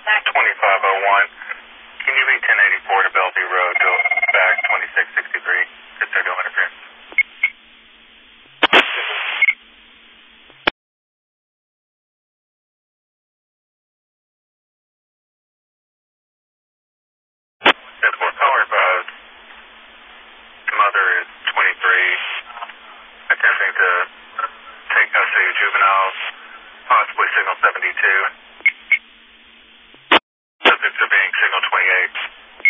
2501. Can you be 1084 to Bellevue Road, go back 2663, custodial interference? Caller advised, mother is 23, attempting to take custody of juveniles, possibly signal 72. Subjects are being signal 28.